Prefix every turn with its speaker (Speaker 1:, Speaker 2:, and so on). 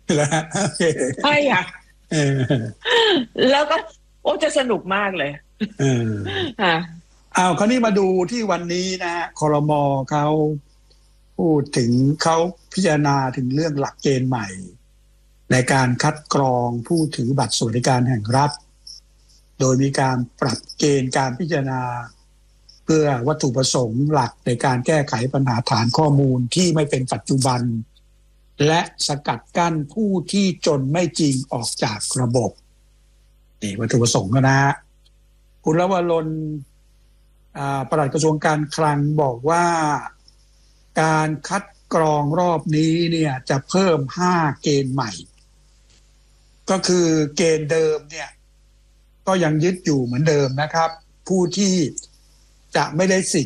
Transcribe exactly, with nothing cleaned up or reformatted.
Speaker 1: แล้ว
Speaker 2: ใช่ค่ะ
Speaker 1: เออ
Speaker 2: แล้วก็โอ้จะสนุกมากเลย
Speaker 1: เออ
Speaker 2: ค่ะ
Speaker 1: เอาคราวนี้มาดูที่วันนี้นะฮะครมเขาพูดถึงเขาพิจารณาถึงเรื่องหลักเกณฑ์ใหม่ในการคัดกรองผู้ถือบัตรสวัสดิการแห่งรัฐโดยมีการปรับเกณฑ์การพิจารณาเพื่อวัตถุประสงค์หลักในการแก้ไขปัญหาฐานข้อมูลที่ไม่เป็นปัจจุบันและสกัดกั้นผู้ที่จนไม่จริงออกจากระบบนี่วัตถุประสงค์นะฮะคุณลวรนปลัดกระทรวงการคลังบอกว่าการคัดกรองรอบนี้เนี่ยจะเพิ่มห้าเกณฑ์ใหม่ก็คือเกณฑ์เดิมเนี่ยก็ยังยึดอยู่เหมือนเดิมนะครับผู้ที่จะไม่ได้สิทธิ